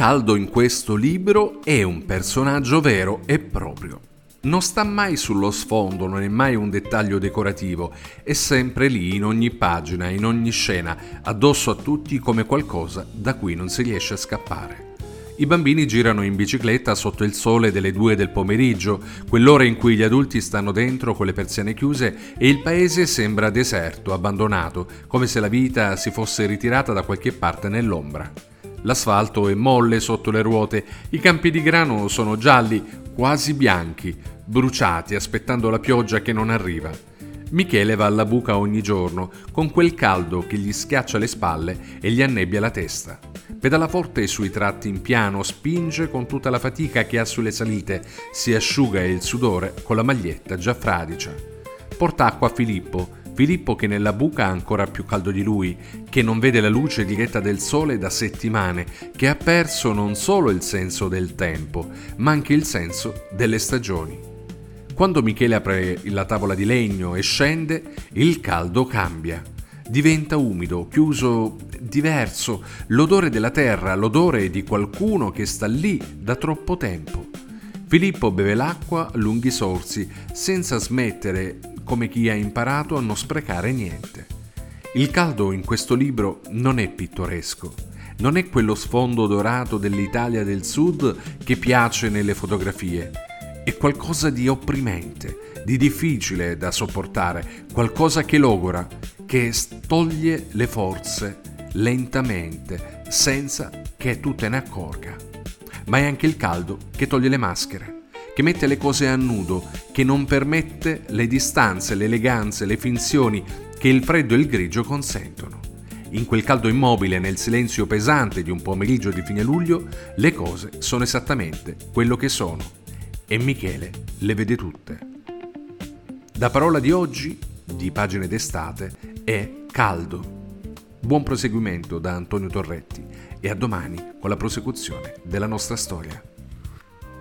caldo in questo libro è un personaggio vero e proprio. Non sta mai sullo sfondo, non è mai un dettaglio decorativo, è sempre lì in ogni pagina, in ogni scena, addosso a tutti come qualcosa da cui non si riesce a scappare. I bambini girano in bicicletta sotto il sole delle 2 del pomeriggio, quell'ora in cui gli adulti stanno dentro con le persiane chiuse e il paese sembra deserto, abbandonato, come se la vita si fosse ritirata da qualche parte nell'ombra. L'asfalto è molle sotto le ruote, i campi di grano sono gialli, quasi bianchi, bruciati, aspettando la pioggia che non arriva. Michele va alla buca ogni giorno, con quel caldo che gli schiaccia le spalle e gli annebbia la testa. Pedala forte sui tratti in piano, spinge con tutta la fatica che ha sulle salite, si asciuga il sudore con la maglietta già fradicia. Porta acqua a Filippo che nella buca ha ancora più caldo di lui, che non vede la luce diretta del sole da settimane, che ha perso non solo il senso del tempo, ma anche il senso delle stagioni. Quando Michele apre la tavola di legno e scende, il caldo cambia. Diventa umido, chiuso, diverso, l'odore della terra, l'odore di qualcuno che sta lì da troppo tempo. Filippo beve l'acqua a lunghi sorsi, senza smettere, come chi ha imparato a non sprecare niente. Il caldo in questo libro non è pittoresco, non è quello sfondo dorato dell'Italia del Sud che piace nelle fotografie. È qualcosa di opprimente, di difficile da sopportare, qualcosa che logora, che toglie le forze lentamente, senza che tu te ne accorga. Ma è anche il caldo che toglie le maschere, che mette le cose a nudo, che non permette le distanze, le eleganze, le finzioni che il freddo e il grigio consentono. In quel caldo immobile, nel silenzio pesante di un pomeriggio di fine luglio, le cose sono esattamente quello che sono. E Michele le vede tutte. La parola di oggi, di Pagine d'estate, è caldo. Buon proseguimento da Antonio Torretti e a domani con la prosecuzione della nostra storia.